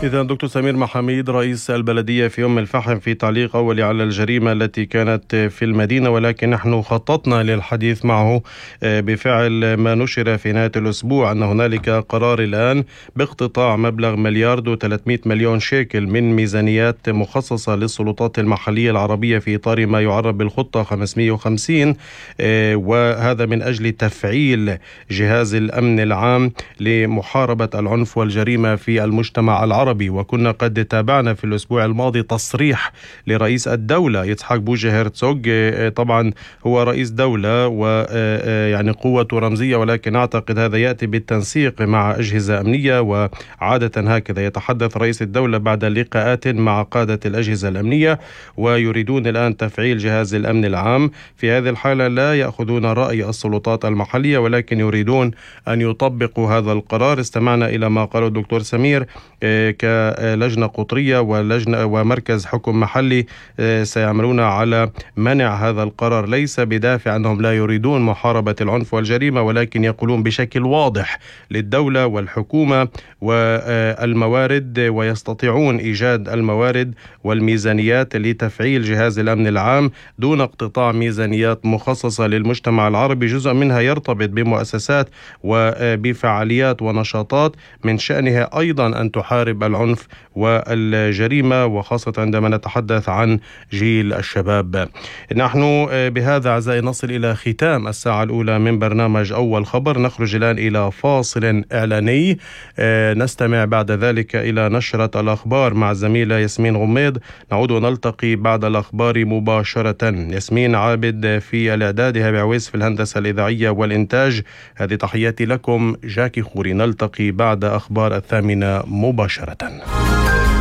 إذا دكتور سمير محاميد رئيس البلدية في الفحم في تعليق أولي على الجريمة التي كانت في المدينة، ولكن نحن خططنا للحديث معه بفعل ما نشر في نهاية الأسبوع أن هنالك قرار الآن باقتطاع مبلغ 1,300,000,000 شيكل من ميزانيات مخصصة للسلطات المحلية العربية في إطار ما يعرف بالخطة 550، وهذا من أجل تفعيل جهاز الأمن العام لمحاربة العنف والجريمة في المجتمع العربي. وكنا قد تابعنا في الأسبوع الماضي تصريح لرئيس الدولة يتحق بوجي هرتسوغ. طبعا هو رئيس دولة ويعني قوة رمزية، ولكن أعتقد هذا يأتي بالتنسيق مع أجهزة أمنية، وعادة هكذا يتحدث رئيس الدولة بعد لقاءات مع قادة الأجهزة الأمنية، ويريدون الآن تفعيل جهاز الأمن العام. في هذه الحالة لا يأخذون رأي السلطات المحلية، ولكن يريدون أن يطبقوا هذا القرار. استمعنا إلى ما قاله الدكتور سمير كلجنة قطرية ولجنة ومركز حكم محلي سيعملون على منع هذا القرار، ليس بدافع أنهم لا يريدون محاربة العنف والجريمة، ولكن يقولون بشكل واضح للدولة والحكومة والموارد، ويستطيعون إيجاد الموارد والميزانيات لتفعيل جهاز الأمن العام دون اقتطاع ميزانيات مخصصة للمجتمع العربي. جزء منها يرتبط بمؤسسات وبفعاليات ونشاطات من شأنها أيضا أن تحارب العنف والجريمة، وخاصة عندما نتحدث عن جيل الشباب. نحن بهذا أعزائي نصل إلى ختام الساعة الأولى من برنامج أول خبر. نخرج الآن إلى فاصل إعلاني، نستمع بعد ذلك إلى نشرة الأخبار مع الزميلة ياسمين غميض. نعود ونلتقي بعد الأخبار مباشرة. ياسمين عابد في الإعداد، هبة عويس في الهندسة الإذاعية والإنتاج. هذه تحياتي لكم، جاكي خوري. نلتقي بعد أخبار 8 مباشرة.